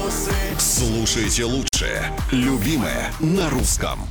Слушайте лучшее. Любимое на русском.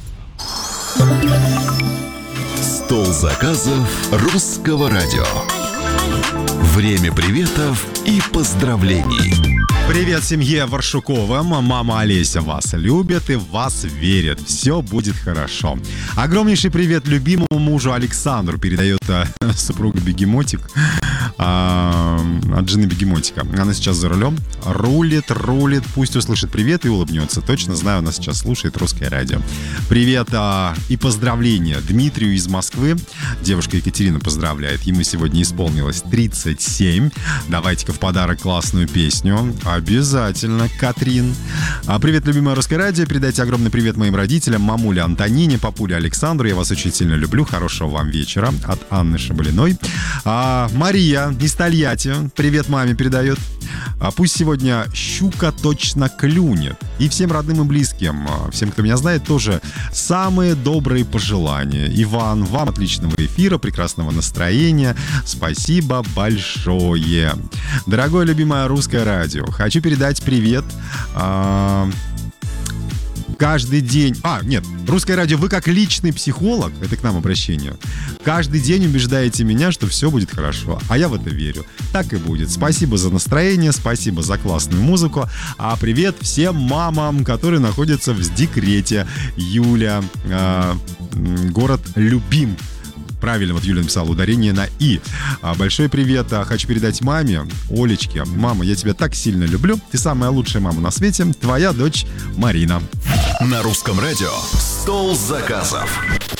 Стол заказов русского радио. Время приветов и поздравлений. Привет семье Варшуковым. Мама Олеся вас любит и в вас верит. Все будет хорошо. Огромнейший привет любимому мужу Александру передает супруга Бегемотик от жены Бегемотика. Она сейчас за рулем. Рулит. Пусть услышит привет и улыбнется. Точно знаю, она сейчас слушает русское радио. Привет и поздравления Дмитрию из Москвы. Девушка Екатерина поздравляет. Ему сегодня исполнилось 37. Давайте-ка в подарок классную песню. Обязательно, Катрин. Привет, любимое русское радио. Передайте огромный привет моим родителям, мамуле Антонине, папуле Александру. Я вас очень сильно люблю. Хорошего вам вечера. От Анны Шабалиной. Мария из Тольятти. Привет маме передает. Пусть сегодня щука точно клюнет. И всем родным и близким, всем, кто меня знает, тоже самые добрые пожелания. Иван, вам отличного эфира, прекрасного настроения. Спасибо большое. Дорогое любимое русское радио, хочу передать привет каждый день... Русское радио, вы как личный психолог, это к нам обращение, каждый день убеждаете меня, что все будет хорошо. А я в это верю. Так и будет. Спасибо за настроение, спасибо за классную музыку. Привет всем мамам, которые находятся в декрете. Юля, город Любим. Правильно, вот Юля написала ударение на «и». Большой привет хочу передать маме, Олечке. Мама, я тебя так сильно люблю. Ты самая лучшая мама на свете. Твоя дочь Марина. На русском радио «Стол заказов».